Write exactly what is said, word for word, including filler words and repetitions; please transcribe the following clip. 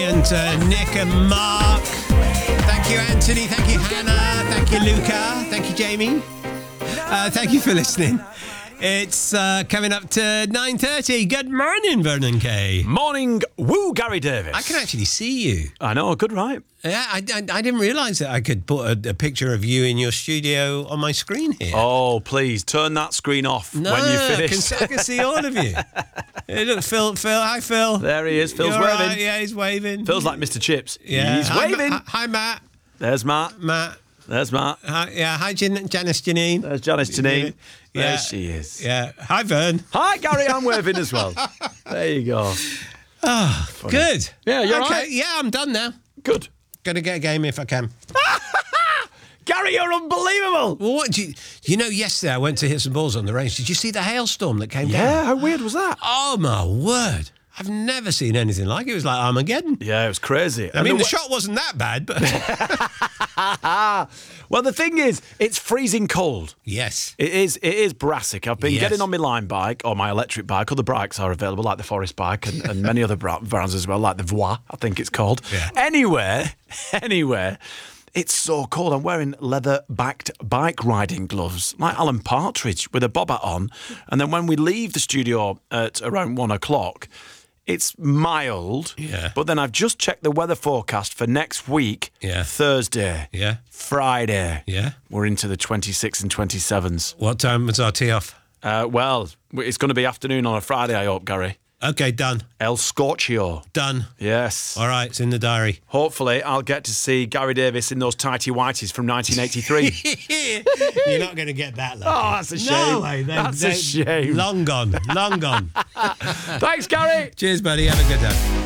And uh, Nick and Mark. Thank you, Anthony. Thank you, Hannah. Thank you, Luca. Thank you, Jamie. Uh, thank you for listening. It's uh, coming up to nine thirty. Good morning, Vernon Kay. Morning, woo, Gary Davis. I can actually see you. I know, good right. Yeah, I, I, I didn't realise that I could put a, a picture of you in your studio on my screen here. Oh, please, turn that screen off no, when you I finish. can, I can see all of you. Hey, look, Phil, Phil, hi, Phil. There he is, Phil's You're waving. right, yeah, he's waving. Phil's like Mister Chips. Yeah. He's Hi, waving. Ma- hi, Matt. There's Matt. Matt. There's Matt. Hi, yeah, hi, Jan- Janice Janine. There's Janice Janine. Yeah. There she is. Yeah. Hi, Vern. Hi, Gary, I'm waving as well. There you go. Oh, Funny. good. Yeah, you're okay. right. Yeah, I'm done now. Good. Gonna get a game if I can. Gary, you're unbelievable. Well, what do you, you know, yesterday I went to hit some balls on the range. Did you see the hailstorm that came Yeah, down? how weird was that? Oh, my word. I've never seen anything like it. It was like Armageddon. Yeah, it was crazy. I And mean, the, the shot wasn't that bad, but... Well, the thing is, it's freezing cold. Yes. It is It is brassic. I've been Yes. getting on my line bike or my electric bike. Other bikes are available, like the Forest bike and, and many other bra- brands as well, like the Voix, I think it's called. Yeah. Anyway, anyway, it's so cold. I'm wearing leather-backed bike riding gloves, like Alan Partridge, with a bob hat on. And then when we leave the studio at around one o'clock, it's mild. Yeah. But then I've just checked the weather forecast for next week, Yeah. Thursday, Yeah. Friday. Yeah. We're into the twenty-sixth and twenty-sevens. What time was our tee off? Uh, well, it's going to be afternoon on a Friday, I hope, Gary. Okay, done. El Scorchio. Done. Yes. All right, it's in the diary. Hopefully, I'll get to see Gary Davis in those tighty whities from nineteen eighty-three. You're not going to get that lucky. Oh, that's a shame. No way. They- That's a they- shame. Long gone. Long gone. Thanks, Gary. Cheers, buddy. Have a good day.